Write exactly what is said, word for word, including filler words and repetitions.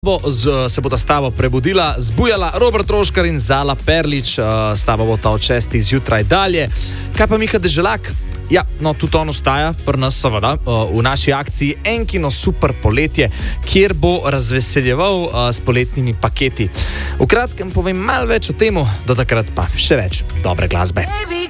Bo z, se bodo s tabo prebudila, zbujala Robert Roškar in Zala Perlič, uh, s tabo bo ta od šestih zjutraj dalje. Kaj pa Miha Deželak? Ja, no, tudi on ostaja, pri nas seveda, uh, v naši akciji Enkino super poletje, kjer bo razveseljeval uh, s poletnimi paketi. V kratkem povem malo več o temu, do takrat pa še več dobre glasbe. Baby,